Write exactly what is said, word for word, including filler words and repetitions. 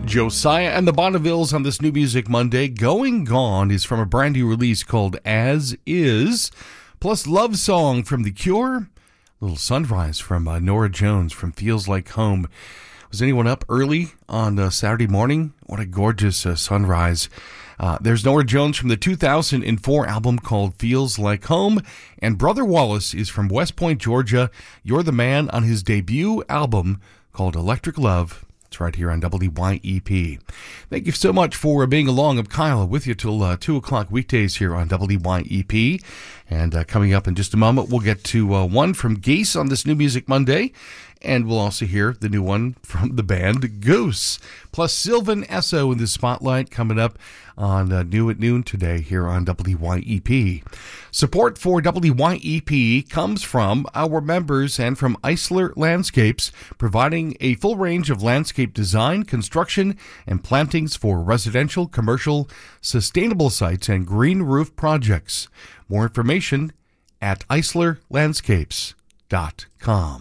Josiah and the Bonnevilles on this New Music Monday. Going Gone is from a brand new release called As Is, plus Love Song from The Cure, Little Sunrise from uh, Norah Jones from Feels Like Home. Was anyone up early on uh, Saturday morning? What a gorgeous uh, sunrise. Uh, there's Norah Jones from the two thousand four album called Feels Like Home, and Brother Wallace is from West Point, Georgia. You're the Man on his debut album called Electric Love. It's right here on W Y E P. Thank you so much for being along. I'm Kyle with you till uh, two o'clock weekdays here on W Y E P. And uh, coming up in just a moment, we'll get to uh, one from Geese on this New Music Monday. And we'll also hear the new one from the band Goose. Plus Sylvan Esso in the spotlight coming up on uh, New at Noon today here on W Y E P. Support for W Y E P comes from our members and from Eisler Landscapes, providing a full range of landscape design, construction, and plantings for residential, commercial, sustainable sites, and green roof projects. More information at eisler landscapes dot com.